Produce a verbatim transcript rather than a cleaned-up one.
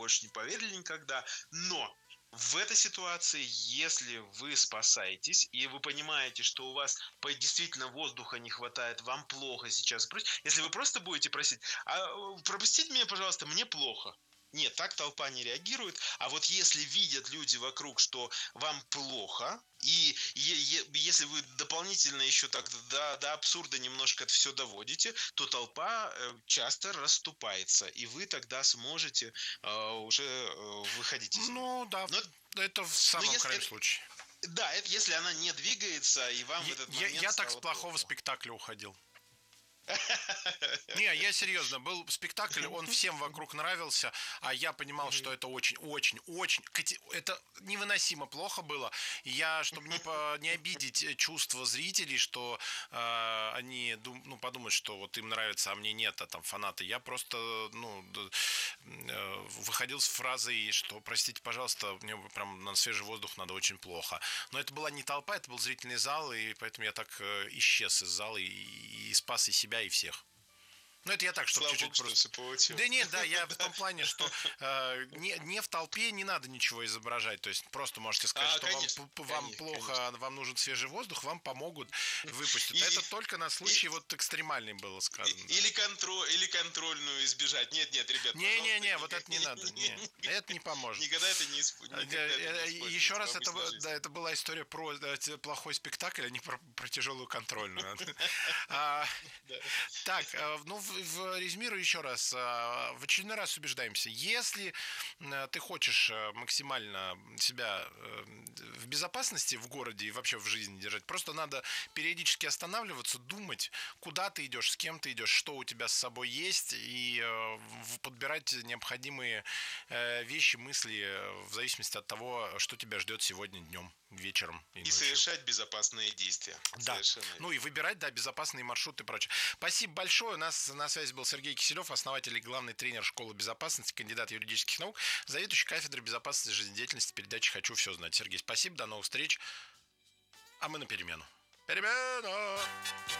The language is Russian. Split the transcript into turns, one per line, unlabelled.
больше не поверили никогда. Но в этой ситуации, если вы спасаетесь, и вы понимаете, что у вас действительно воздуха не хватает, вам плохо сейчас, если вы просто будете просить: а пропустите меня, пожалуйста, мне плохо. Нет, так толпа не реагирует. А вот если видят люди вокруг, что вам плохо, и если вы дополнительно еще так до, до абсурда немножко это все доводите, то толпа часто расступается, и вы тогда сможете э, уже э, выходить из нее.
Ну да, но, это в самом крайнем случае.
Да, это если она не двигается, и вам
я,
в этот
я,
момент
Я
стало
так с плохого
плохо.
спектакля уходил. Не, я серьезно, был спектакль, он всем вокруг нравился, а я понимал, что это очень-очень-очень, это невыносимо плохо было. И я, чтобы не, по, не обидеть чувства зрителей, что э, они ну, подумают, что вот им нравится, а мне нет, а там фанаты, я просто ну, э, выходил с фразой, что, простите, пожалуйста, мне прям на свежий воздух надо очень плохо. Но это была не толпа, это был зрительный зал, и поэтому я так э, исчез из зала и, и спас и себя, и всех. Ну, это я так, чтобы
Слава
чуть-чуть
Богу,
просто...
Что все
да нет, да, я в том плане, что э, не, не в толпе не надо ничего изображать. То есть просто можете сказать, а, что
конечно,
вам, вам
конечно,
плохо,
конечно.
вам нужен свежий воздух, вам помогут выпустить. И, это и, только на случай, и, вот экстремальный было сказано.
И, да. Или, контроль, или контрольную избежать. Нет, нет, ребят,
Не-не-не, вот это не надо. Не, это не поможет.
Никогда это не используйте.
Еще раз, это, да, это была история про плохой спектакль, а не про, про тяжелую контрольную. Так, ну, в резюмирую еще раз. В очередной раз убеждаемся. Если ты хочешь максимально себя в безопасности в городе и вообще в жизни держать, просто надо периодически останавливаться, думать, куда ты идешь, с кем ты идешь, что у тебя с собой есть, и подбирать необходимые вещи, мысли в зависимости от того, что тебя ждет сегодня днем, вечером и ночью.
И совершать безопасные действия.
Да. Ну и выбирать, да, безопасные маршруты и прочее. Спасибо большое. У нас на связи был Сергей Киселев, основатель и главный тренер школы безопасности, кандидат юридических наук, заведующий кафедрой безопасности жизнедеятельности передачи «Хочу все знать». Сергей, спасибо, до новых встреч. А мы на перемену. Перемена!